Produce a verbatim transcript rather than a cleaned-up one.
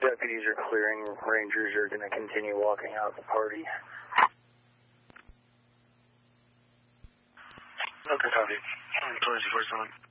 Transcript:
Deputies are clearing. Rangers are going to continue walking out the party. Okay, copy. twenty-four seven.